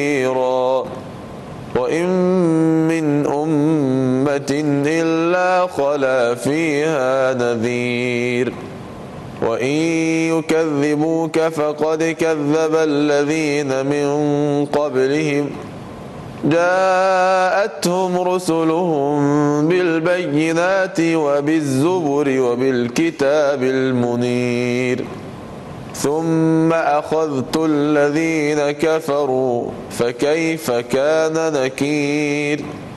نذيرا وإن من أمة إلا خلا فيها نذير وإن يكذبوك فقد كذب الذين من قبلهم جاءتهم رسلهم بالبينات وبالزبر وبالكتاب المنير ثم أخذت الذين كفروا فكيف كان نكير